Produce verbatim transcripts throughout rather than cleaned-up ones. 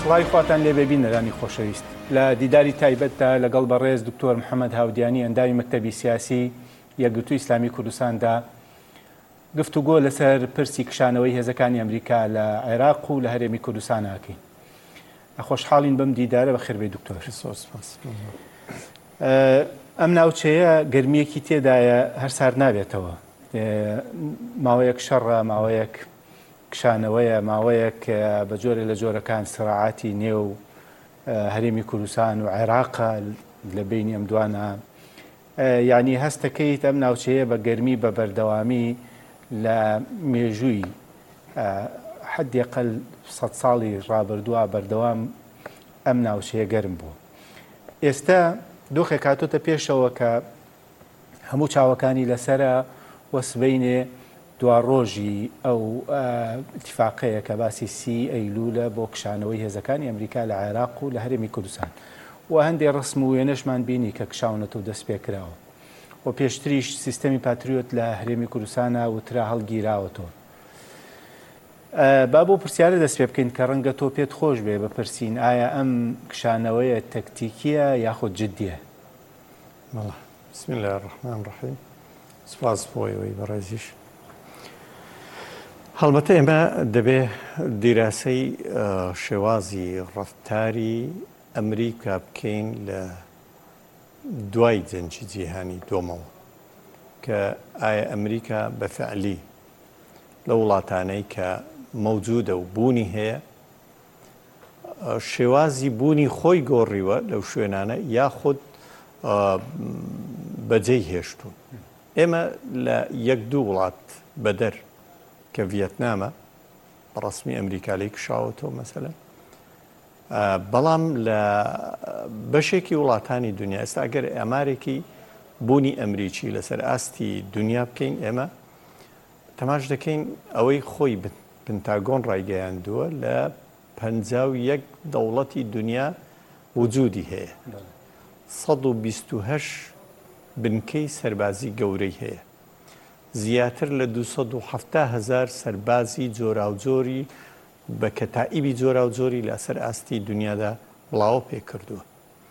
سڵای خواتان لێ ببینەرانی خۆشەویست لە دیداری تایبەتدا لەگەڵ بەڕێز دکتۆر محەممەد هاودیانی ئەندامی مەکتەبی سیاسی یەکگرتووی ئیسلامی کوردستاندا گفتوگۆ لەسەر پرسی کشانەوەی هێزەکانی ئەمریکا لە عێراق و لە هەرێمی کوردستان ئاکەین. خۆشحاڵین بەم دیدارە بەخێربێ دکتۆر. ئەم ناوچەیە گەرمیەکی تێدایە هەر سارد نابێتەوە، ماوەیەک شەڕە، ماوەیەک کشانەوەیە، ماوەیەک بە جۆرە لە جۆرەکان سراعاتی نێو هەرێمی کوردستان و عێراقە لە بینی ئەم دوانە. یعنی هەستەکەیت ئەم ناوچەیە بە گەرمی بە بەردەوامی لە مێژووی حەدێقەل سەد ساڵی ڕابردووە بەردەوام ئەم ناوچەیە گەرم بوو. ئێستا دۆخێک هاتۆتە پێشەوە کە هەموو چاوەکانی لەسرە وەسبەینێ دوا ڕۆژی ئەو ئیتیفاقەیە کە باسی سی ئەیلولە بۆ کشانەوەی هێزەکانی ئەمریکا لە عێراق و لە هەرێمی کوردستان و هەندێک ڕسم و وێنەشمان بینی کە کشاونەتەوە دەست پێکراوە و پێشتریش سیستەمی پاتریۆت لە هەرێمی کوردستانە وترا هەڵگیراوەتەوە. با بۆ پرسیارە دەست پێ بکەین کە ڕەنگە تۆ پێت خۆش بێ بپرسین ئایا ئەم کشانەوەیە تەکتیکیە یاخود جددیە؟ بەڵێ. بسم الله الرحمن الرحیم. سپاس بۆی ئەوەی بەڕێزیش. هەڵبەتە ئێمە دەبێ دیراسەی شێوازی ڕەفتاری ئەمریکا بکەین لە دوای جەنگی جیهانی دۆمەوە کە ئایا ئەمریکا بەفعلی لە وڵاتانەی کە مەوجودە و بوونی هەیە شێوازی بوونی خۆی گۆڕیوە لەو شوێنانە یاخود بەجێی هێشتون. ئێمە لە یەک دوو وڵات بەدەر کە ڤیەتنامە بەڕەسمی ئەمریکا لێی کشاوەتەوە مەسەلەن، بەڵام لە بەشێکی وڵاتانی دنیا ئێستا ئەگەر ئەمارێکی بوونی ئەمریکی لەسەر ئاستی دنیا بکەین ئێمە تەماش دەکەین ئەوەی خۆی پنتاگۆن ڕایگەیاندووە لە پەنجا و یەک دەوڵەتی دنیا وجودی هەیە، سەد و بیست و هەشت بنکەی سەربازی گەورەی هەیە، زیاتر لە دووسەد و حەفتا هەزار سەربازی جۆراوجۆری بە کەتائیبی جۆراوجۆری لەسەر ئاستی دنیادا بڵاو پێ کردووە.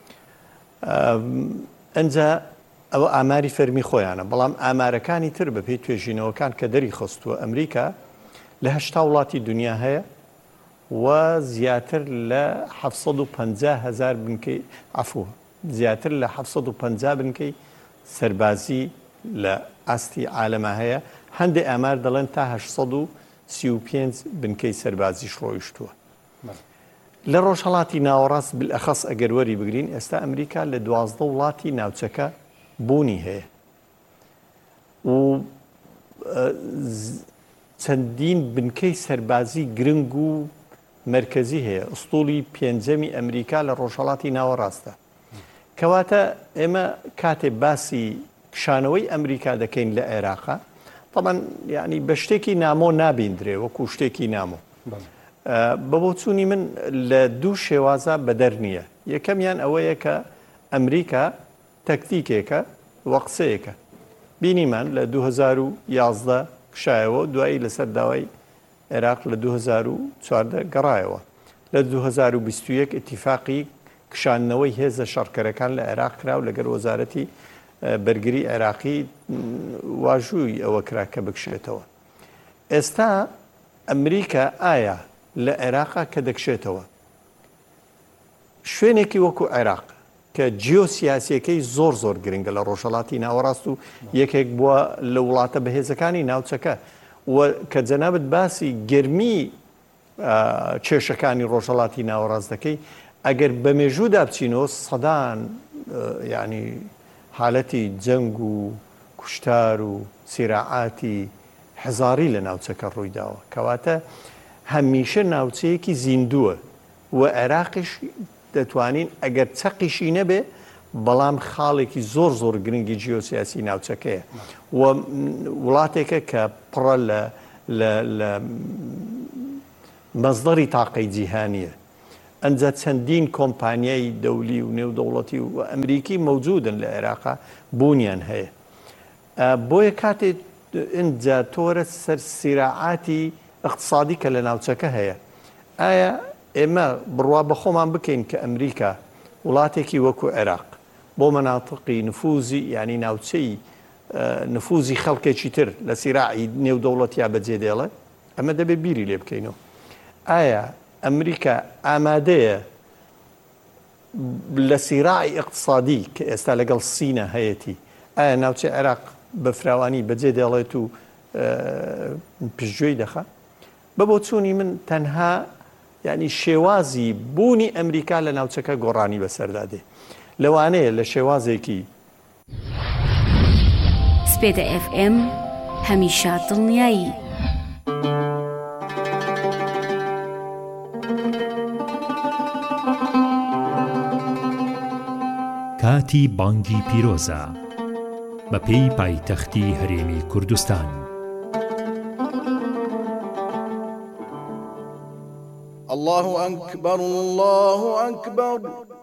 ئەنجا ئەوە ئاماری فەرمی خۆیانە، بەڵام ئامارەکانی تر بە پێی توێژینەوەکان کە دەری خستووە ئەمریکا لە هەشتا وڵاتی دنیا هەیە و زیاتر لە حەفسەد و پەنجا هەزار بنکەی عەفوە زیاتر لە حەفسەد و پەنجا بنکەی سەربازی لە ئاستی عالەمە هەیە. هەندێک ئامار دەڵێن تا هەشسەد و سی و پێنج بنکەی سەربازیش ڕۆیشتووە. لە ڕۆژهەڵاتی ناوەڕاست بالئەخەس ئەگەر وەری بگرین ئێستا ئەمریکا لە دوازدە وڵاتی ناوچەکە بوونی هەیە و چەندین بنکەی سەربازی گرنگ و مرکزی هەیە. ئوستوڵی پێنجەمی ئەمریکا لە ڕۆژهەڵاتی ناوەڕاستە، کەواتە ئێمە کاتێ باسی کشانەوەی ئەمریکا دەکەین لە عێراقا طبعاً یعنی بە شتێکی نامۆ نابیندرێ وەکو شتێکی نامۆ. بە بۆچوونی من لە دوو شێوازە بەدەر نییە. یەکەمیان ئەوەیە کە ئەمریکا تەکتیکێکە وەقسەیەکە بینیمان لە دوو هەزار و یازدە کشایەوە دوایی لەسەر داوای عێراق لە دوو هەزار و چواردە گەڕایەوە. لە دوو هەزار و بیست و یەک ئیتیفاقی کشانەوەی هێزە شەڕکەرەکان لە عێراق کراو لەگەر وەزارەتی بەرگری عێراقی واژووی ئەوە کرا کە بکشێتەوە. ئێستا ئەمریکا ئایا لە عێراقا کە دەکشێتەوە شوێنێکی وەکو عێراق کە جیۆسیاسیەکەی زۆر زۆر گرنگە لە ڕۆژهەڵاتی ناوەڕاست و یەکێک بووە لە وڵاتە بەهێزەکانی ناوچەکە و کە جەنابەت باسی گەرمی کێشەکانی ڕۆژهەڵاتی ناوەڕاست دەکەی ئەگەر بە مێژوودا بچینەوە سەدان ینی حالەتی جەنگ و کوشتار و سیراعاتی هەزاری لە ناوچەکە ڕوویداوە، کەواتە هەمیشە ناوچەیەکی زیندووە و عێراقیش دەتوانین ئەگەر چەقیشی نەبێ بەڵام خاڵێکی زۆر زۆر گرنگی جیۆسیاسی ناوچەکەیە و وڵاتێکە کە پڕە لە مەزدەری تاقەی جیهانیە. ئەنجا چەندین کۆمپانیای دەولی و نێودەوڵەتی و ئەمریکی مەوجودن لە عێراقا بوونیان هەیە. بۆیە کاتێ ئینجا تۆرە سەر سیراعاتی اقتصادی کە لە ناوچەکە هەیە ئایا ئێمە بڕوا بە خۆمان بکەین کە ئەمریکا وڵاتێکی وەکو عێراق بۆ مەناتقی نفوزی ینی ناوچەی نفوزی خەڵکێکی تر لە سیراعی نێودەوڵەتیا بەجێ دێڵێ ئەمە دەبێت بیری لێ بکەینەوە. ئایا ئەمریکا ئامادەیە لە سیراعی اقتصادی کە ئێستا لەگەڵ سینە هەیەی ئایا ناوچە عێراق بە فراوانی بەجێ دێڵێت و پشتگوێی دەخە؟ بە بۆ چوونی من تەنها ینی شێوازی بوونی ئەمریکا لە ناوچەکە گۆڕانی بەسەردادێ لەوانەیە لە شێوازێکی سپێدە ئێف ئێم هەمیشە دڵنیایی. کاتی بانگی پیرۆزە بە پێی پایتەختی هەرێمی کوردستان. الله أكبر الله أكبر